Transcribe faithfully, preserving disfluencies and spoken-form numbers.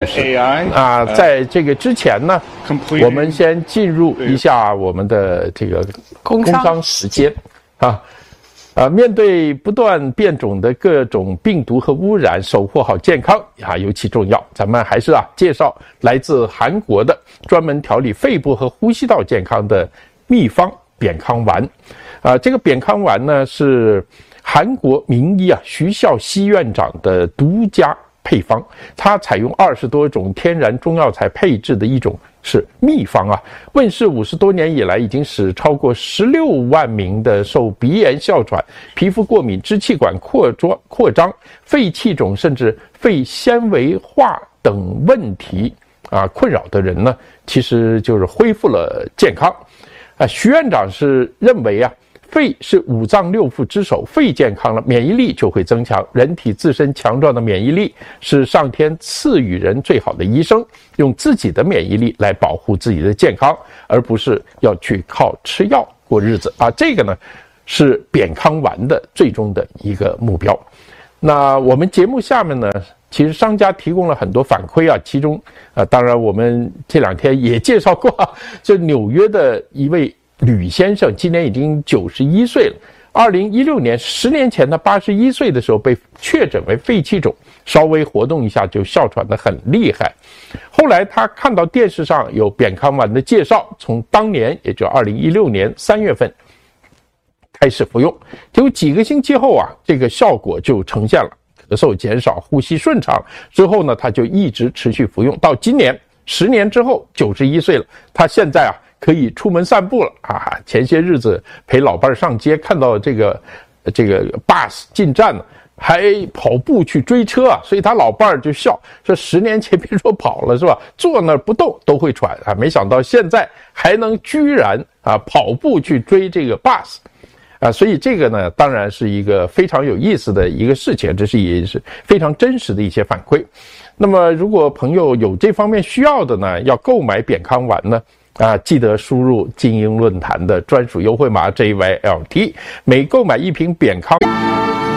A I 啊，在这个之前呢，我们先进入一下我们的这个工商时间啊。啊，面对不断变种的各种病毒和污染，守护好健康啊尤其重要。咱们还是啊介绍来自韩国的专门调理肺部和呼吸道健康的秘方扁康丸。啊，这个扁康丸呢是韩国名医啊徐孝熙院长的独家配方，它采用二十多种天然中药材配制的一种是秘方啊，问世五十多年以来，已经使超过十六万名的受鼻炎、哮喘、皮肤过敏、支气管扩张、扩张、肺气肿甚至肺纤维化等问题啊困扰的人呢，其实就是恢复了健康。啊，徐院长是认为啊。肺是五脏六腑之首，肺健康了，免疫力就会增强。人体自身强壮的免疫力是上天赐予人最好的医生，用自己的免疫力来保护自己的健康，而不是要去靠吃药过日子啊。这个呢，是扁康丸的最终的一个目标。那我们节目下面呢，其实商家提供了很多反馈啊，其中啊，当然我们这两天也介绍过啊，这纽约的一位吕先生今年已经九十一岁了。二零一六年，十年前他八十一岁的时候被确诊为肺气肿，稍微活动一下就哮喘得很厉害。后来他看到电视上有扁康丸的介绍，从当年也就二零一六年三月份开始服用，结果几个星期后啊，这个效果就呈现了，咳嗽减少，呼吸顺畅。之后呢，他就一直持续服用，到今年十年之后九十一岁了，他现在啊可以出门散步了啊！前些日子陪老伴上街，看到这个这个 bus 进站了，还跑步去追车啊！所以他老伴就笑说：“十年前别说跑了是吧，坐那儿不动都会喘啊！没想到现在还能居然啊跑步去追这个 bus 啊！所以这个呢，当然是一个非常有意思的一个事情，这是也是非常真实的一些反馈。那么，如果朋友有这方面需要的呢，要购买扁康丸呢？”啊，记得输入精英论坛的专属优惠码 J Y L T， 每购买一瓶扁康。